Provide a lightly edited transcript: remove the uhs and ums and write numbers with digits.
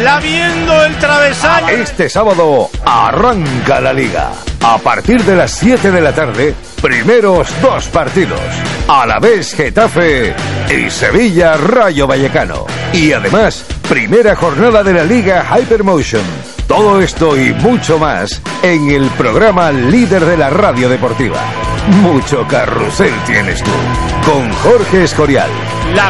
lamiendo el travesaño. Este sábado arranca la Liga. A partir de las 7 de la tarde, primeros 2 partidos. Alavés Getafe y Sevilla Rayo Vallecano. Y además, primera jornada de la Liga Hypermotion. Todo esto y mucho más en el programa líder de la radio deportiva. Mucho carrusel tienes tú, con Jorge Escorial. La